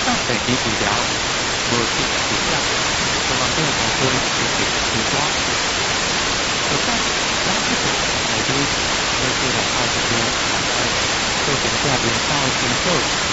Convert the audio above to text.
上北极治疗，无去治疗，希望对农村进行提高。首先，将这种内地对这个爱情的反馈，对评价领导情绪